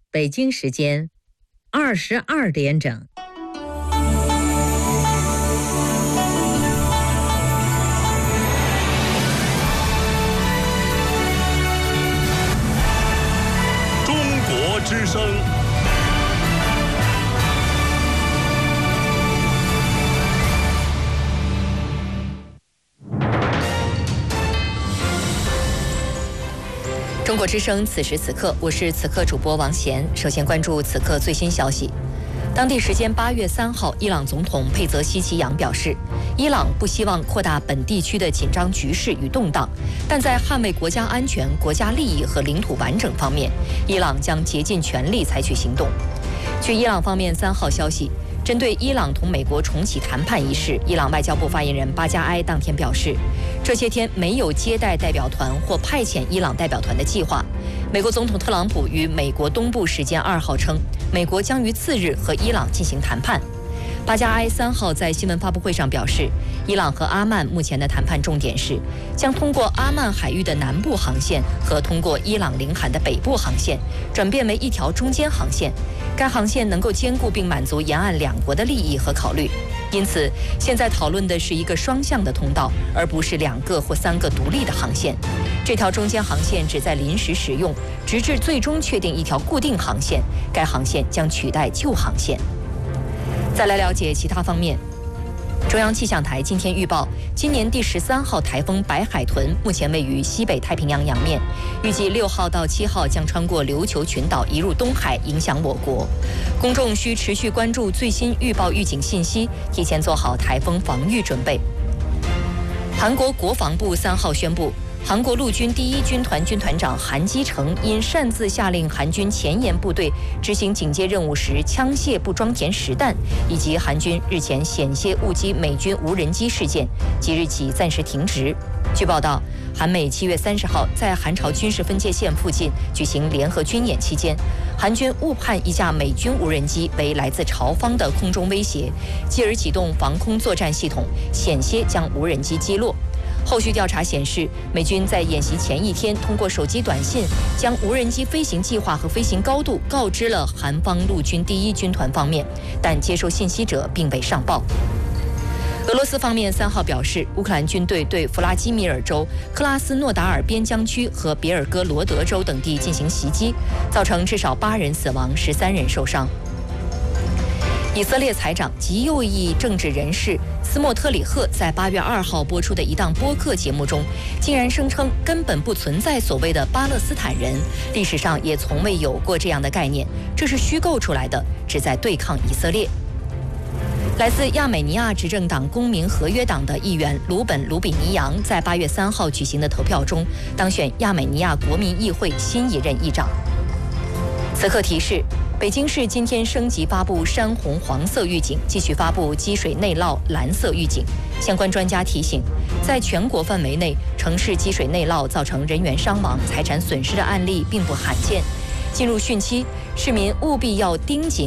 北京时间22点整。 中国之声。 中国之声，此时此刻，我是此刻主播王贤。首先关注此刻最新消息。当地时间8月3号，伊朗总统佩泽西奇扬表示，伊朗不希望扩大本地区的紧张局势与动荡，但在捍卫国家安全、国家利益和领土完整方面，伊朗将竭尽全力采取行动。据伊朗方面3号消息，针对伊朗同美国重启谈判一事，伊朗外交部发言人巴加埃当天表示，这些天没有接待代表团或派遣伊朗代表团的计划。美国总统特朗普于美国东部时间2号称，美国将于次日和伊朗进行谈判。巴加埃3号在新闻发布会上表示，伊朗和阿曼目前的谈判重点是将通过阿曼海域的南部航线和通过伊朗领海的北部航线转变为一条中间航线，该航线能够兼顾并满足沿岸两国的利益和考虑。因此，现在讨论的是一个双向的通道，而不是2个或3个独立的航线。这条中间航线只在临时使用，直至最终确定一条固定航线，该航线将取代旧航线。再来了解其他方面。中央气象台今天预报，今年第13号台风白海豚目前位于西北太平洋洋面，预计6号到7号将穿过琉球群岛移入东海，影响我国。公众需持续关注最新预报预警信息，提前做好台风防御准备。韩国国防部3号宣布，韩国陆军第1军团军团长韩基成因擅自下令韩军前沿部队执行警戒任务时枪械不装填实弹，以及韩军日前险些误击美军无人机事件，即日起暂时停职。据报道，韩美7月30号在韩朝军事分界线附近举行联合军演期间，韩军误判一架美军无人机为来自朝方的空中威胁，继而启动防空作战系统，险些将无人机击落。后续调查显示，美军在演习前一天通过手机短信将无人机飞行计划和飞行高度告知了韩方陆军第1军团方面，但接受信息者并未上报。俄罗斯方面3号表示，乌克兰军队对弗拉基米尔州、克拉斯诺达尔边疆区和别尔哥罗德州等地进行袭击，造成至少8人死亡，13人受伤。以色列财长极右翼政治人士斯莫特里赫在8月2号播出的一档播客节目中，竟然声称根本不存在所谓的巴勒斯坦人，历史上也从未有过这样的概念，这是虚构出来的，旨在对抗以色列。来自亚美尼亚执政党公民合约党的议员鲁本·鲁比尼扬在8月3号举行的投票中，当选亚美尼亚国民议会新一任议长。此刻提示，北京市今天升级发布山洪黄色预警，继续发布积水内涝蓝色预警。相关专家提醒，在全国范围内，城市积水内涝造成人员伤亡、财产损失的案例并不罕见。进入汛期，市民务必要盯紧